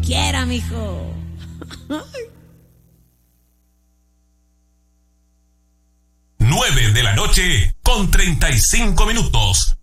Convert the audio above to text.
quiera, mijo. 9 de la noche con 35 minutos.